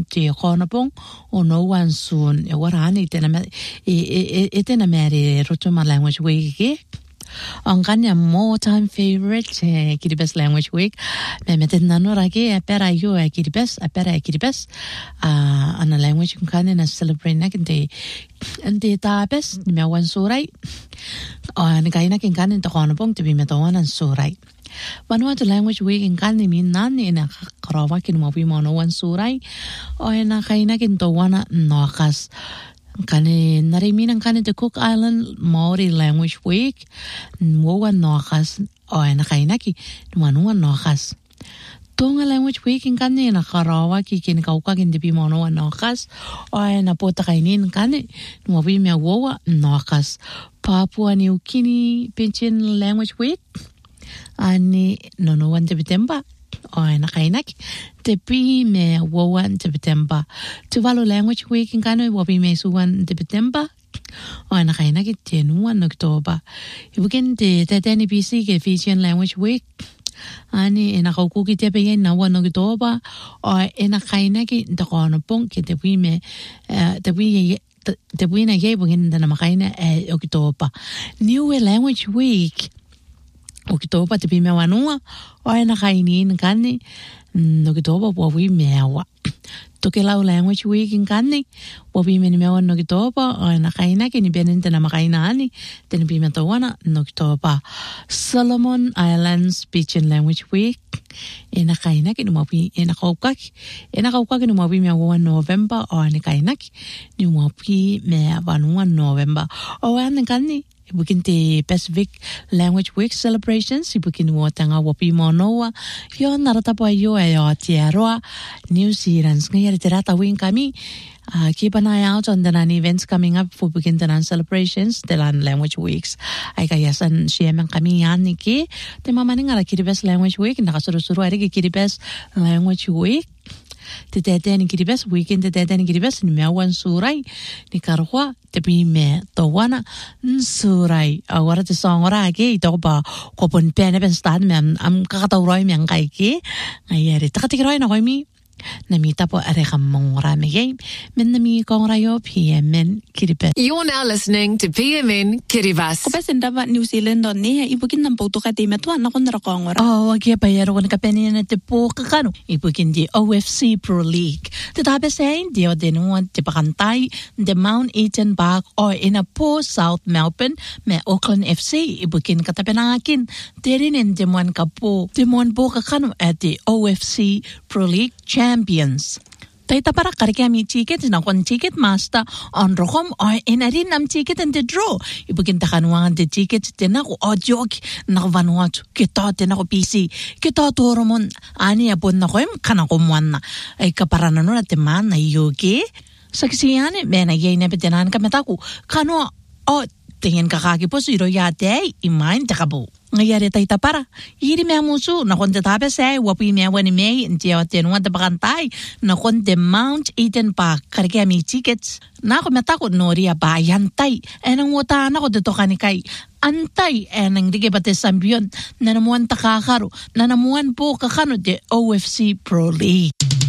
te kona pong o no one soon e warani tena mere rotoma language week ang kanya more time favorite Kiribati language week me metenano rage apera yo Kiribati apera Kiribati ana language kanya na celebrate na kinte ante tapes me wan surai ni kaina kin kanya to kona pong te me to wan surai Vanuatu language week in kani min nani na karawa kin mo pi mo no wan surai o na kaina kin to wana nokas kani narimin ang kani the Cook Island Maori language week mo wan nokas o na kaina ki nuan nokas Tonga language week in kani na karawa ki kin kauka kin di pi mo no wan nokas o na pota kainin kani mo pi me wowa nokas Papua New Guinea Pidgin language week ani nono wan September o na kainak te pi me wowan September Tuvalu language week in kano wo pi me suwan September o na kainak te nuan October ibuken te tetani BC ke Fijian language week ani ena kaukuki te pe na wan October o ena kainak te kono pong ke te pi me te pi na ye buken na makaina October New language week Okitoba te pi mewa nua o na kainin kani Okitoba wo wi mewa toke lau language week in kani wo wi me mewa Okitoba o na kaina ki ni benen na makaina ani te pi me to wana Okitoba Solomon Islands Pidgin language week ena kaina ki mo pi ena kauka ni mo pi mewa November o na kaina ki ni mo pi me vanua November o ana kani Ibukin te Pacific Language Week celebrations ibukin mo tanga wapi mo noa yo narata po yo ayo tiaroa New Zealand ngayari terata wing kami keep an eye out on the events coming up for Ibukin tanan celebrations telan language weeks ay kayasan siyemang kami yan niki te mamaning ala Kiribati language week nakasuru-suru ari Kiribati language week te teteni Kiribati weekend te teteni Kiribati ni mewan surai ni karwa te pi me to wana surai awara te songora ke ito ba ko pon pene ben stad me am kakatauroi me ang kai ke ayere takatikiroi na koimi namita po arekam mongora me game men nami kongra yo PMN Kiribati. You're now listening to PMN Kiribati. Ko pesenda ba New Zealand on ne ibukin nam pauto ka te metwa na kon ra kongora. Oh okay pa yero kon kapeni na te po kakano ibukin di OFC Pro League. Te tabe sein di o denuan te pakantay the Mount Eaton Park o in a po South Melbourne me Auckland FC ibukin katapenakin terin en demuan kapo demuan po kakano at the OFC Pro League Champions. Taita para karike ami ticket na kon ticket master on rokom o inarin nam ticket and the draw. Ibukin takanuangan the ticket tena ko audio na Vanuatu kita tena ko PC kita toromon ani abon na ko kana ko muan na ay kaparana no na teman na yogi saksiyan mena yey na betenan kametaku kano o tingin kakaki po siro yate imain takabo. Ngayari tayo para. Yiri mea musu na konde tabe say wapi mea wani mei ntiya tenuan te bakantay na konde Mount Eaton Park karike ami tickets. Na ako metako noria ba yantay enang wata na ko dito kanikay antay enang dige bate sambiyon na namuan takakaro na namuan po kakano de OFC Pro League.